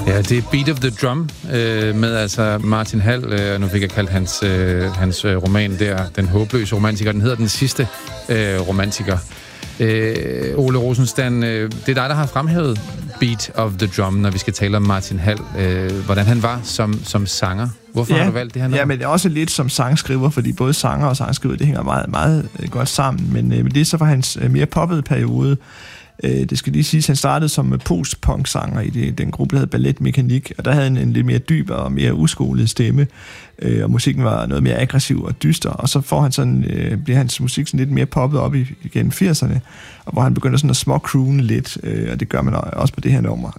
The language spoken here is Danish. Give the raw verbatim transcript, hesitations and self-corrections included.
Ja, det er Beat of the Drum øh, med altså Martin Hall, øh, nu fik jeg kaldt hans, øh, hans øh, roman der, Den håbløse romantiker. Den hedder Den sidste øh, romantiker. Øh, Ole Rosenstand, øh, det er dig, der har fremhævet Beat of the Drum, når vi skal tale om Martin Hall. Øh, hvordan han var som, som sanger. Hvorfor ja, har du valgt det her nummer? Ja, men det er også lidt som sangskriver, fordi både sanger og sangskriver, det hænger meget, meget godt sammen. Men, øh, men det er så for hans øh, mere poppede periode. Øh, det skal lige siges, han startede som post-punk-sanger i det, den gruppe, der hed Ballet Mekanik, og der havde han en lidt mere dyb og mere uskolet stemme, øh, og musikken var noget mere aggressiv og dyster, og så får han sådan, øh, bliver hans musik sådan lidt mere poppet op i, igen firserne, og hvor han begynder sådan at småcroone lidt, øh, og det gør man også på det her nummer.